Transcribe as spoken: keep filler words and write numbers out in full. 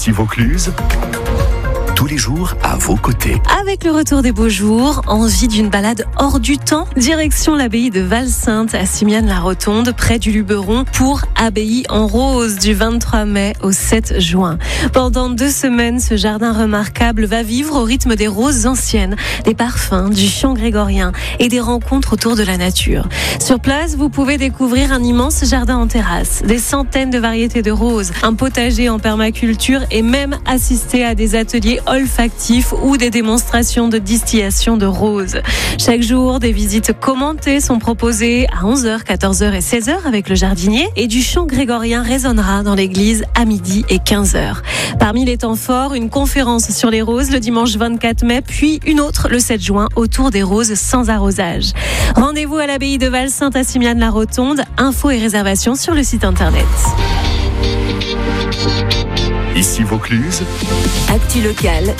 Ici Vaucluse, tous les jours à vos côtés. Avec le retour des beaux jours, envie d'une balade hors du temps, direction l'abbaye de Val-Sainte à Simiane-la-Rotonde, près du Luberon, pour Abbaye en Rose du vingt-trois mai au sept juin. Pendant deux semaines, ce jardin remarquable va vivre au rythme des roses anciennes, des parfums, du chant grégorien et des rencontres autour de la nature. Sur place, vous pouvez découvrir un immense jardin en terrasse, des centaines de variétés de roses, un potager en permaculture et même assister à des ateliers olfactifs ou des démonstrations de distillation de roses. Chaque jour, des visites commentées sont proposées à onze heures, quatorze heures et seize heures avec le jardinier et du chant grégorien résonnera dans l'église à midi et quinze heures. Parmi les temps forts, une conférence sur les roses le dimanche vingt-quatre mai, puis une autre le sept juin autour des roses sans arrosage. Rendez-vous à l'abbaye de Val-Sainte à Simiane-la-Rotonde. Infos et réservations sur le site internet. Ici Vaucluse, Actu locale